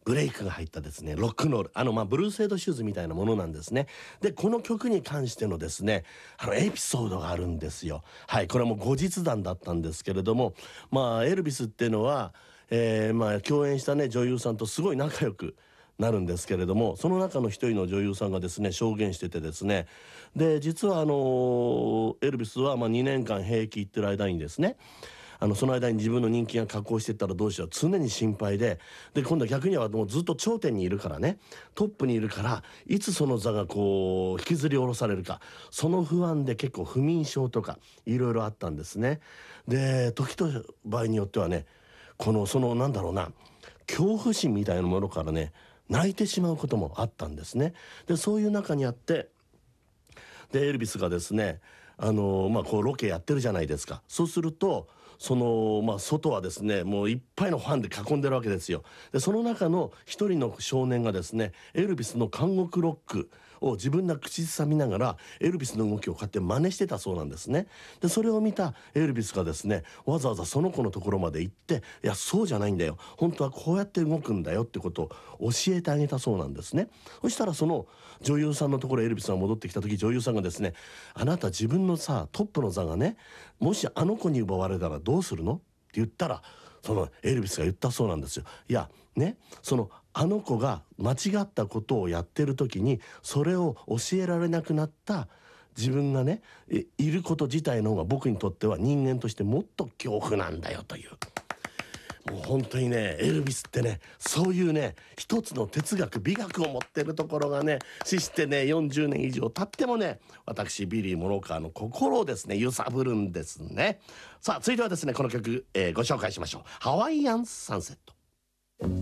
ブレイクが入ったですね、ロックンロール、ブルースエイドシューズみたいなものなんですね。で、この曲に関してのですね、エピソードがあるんですよ。はい、これはもう後日談だったんですけれども、エルビスっていうのは、共演したね、女優さんとすごい仲良くなるんですけれども、その中の一人の女優さんがですね、証言しててですね、で、実はエルビスは2年間兵役行ってる間にですね、その間に自分の人気が下降していったらどうしよう、常に心配で、今度は逆にはもうずっと頂点にいるからね、トップにいるから、いつその座がこう引きずり下ろされるか、その不安で結構不眠症とかいろいろあったんですね。で、時と場合によってはね、なんだろうな、恐怖心みたいなものからね、泣いてしまうこともあったんですね。で、そういう中にあって、でエルビスがですね、こうロケやってるじゃないですか。そうすると外はですね、もういっぱいのファンで囲んでるわけですよ。でその中の一人の少年がですね、エルビスの監獄ロックを自分で口ずさみながらエルビスの動きをこうやって真似してたそうなんですね。でそれを見たエルビスがですね、わざわざその子のところまで行って、いやそうじゃないんだよ、本当はこうやって動くんだよってことを教えてあげたそうなんですね。そしたらその女優さんのところへエルビスが戻ってきた時、女優さんがですね、あなた自分のさトップの座がね、もしあの子に奪われたらどうするのって言ったら、そのエルビスが言ったそうなんですよ。いやね、あの子が間違ったことをやってる時にそれを教えられなくなった自分がねいること自体の方が僕にとっては人間としてもっと恐怖なんだよという。もう本当にね、エルビスってね、そういうね、一つの哲学、美学を持ってるところがね、死してね、40年以上経ってもね、私、ビリー・モローカーの心をですね、揺さぶるんですね。さあ、続いてはですね、この曲、ご紹介しましょう。ハワイアン・サンセット。